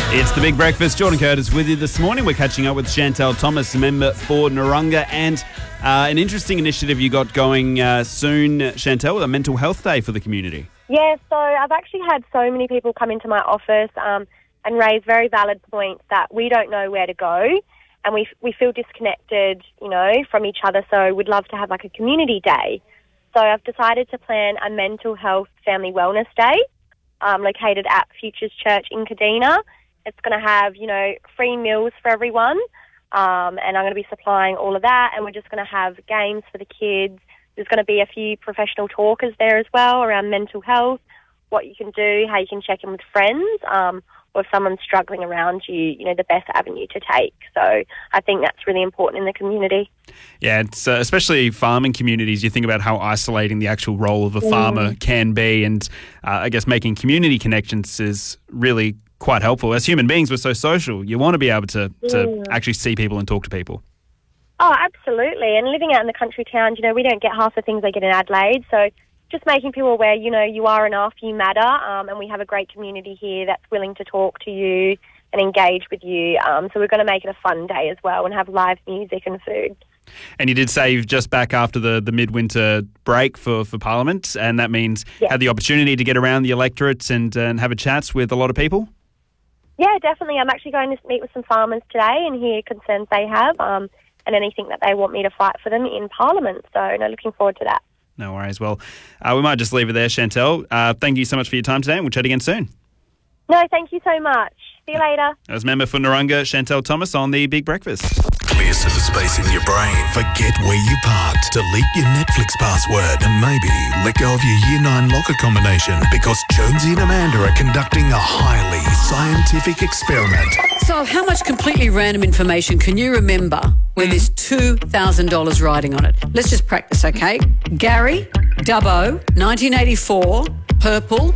It's The Big Breakfast. Jordan Curtis with you this morning. We're catching up with Chantel Thomas, member for Narunga, and an interesting initiative you got going soon, Chantel, a mental health day for the community. Yeah, so I've actually had so many people come into my office and raise very valid points that we don't know where to go and we feel disconnected, from each other, so we'd love to have like a community day. So I've decided to plan a mental health family wellness day located at Futures Church in Kadina. It's going to have, free meals for everyone, and I'm going to be supplying all of that, and we're just going to have games for the kids. There's going to be a few professional talkers there as well around mental health, what you can do, how you can check in with friends, or if someone's struggling around you, the best avenue to take. So I think that's really important in the community. Yeah, it's especially farming communities. You think about how isolating the actual role of a farmer can be, and I guess making community connections is really quite helpful. As human beings, we're so social. You want to be able to actually see people and talk to people. Oh, absolutely. And living out in the country towns, we don't get half the things they get in Adelaide. So just making people aware, you are enough, you matter, and we have a great community here that's willing to talk to you and engage with you. So we're going to make it a fun day as well and have live music and food. And you did say you're just back after the midwinter break for Parliament, and that means had the opportunity to get around the electorate and have a chat with a lot of people? Yeah, definitely. I'm actually going to meet with some farmers today and hear concerns they have and anything that they want me to fight for them in Parliament. So, looking forward to that. No worries. Well, we might just leave it there, Chantel. Thank you so much for your time today, and we'll chat again soon. No, thank you so much. See you later. As member for Narunga, Chantel Thomas on The Big Breakfast. Clear some space in your brain. Forget where you parked. Delete your Netflix password and maybe let go of your Year 9 locker combination because Jonesy and Amanda are conducting a highly scientific experiment. So how much completely random information can you remember when there's $2,000 riding on it? Let's just practice, okay? Gary, Dubbo, 1984, purple,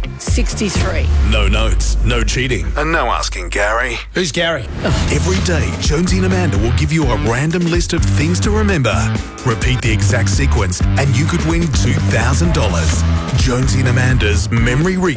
63. No notes, no cheating, and no asking Gary. Who's Gary? Every day, Jonesy and Amanda will give you a random list of things to remember. Repeat the exact sequence and you could win $2,000. Jonesy and Amanda's Memory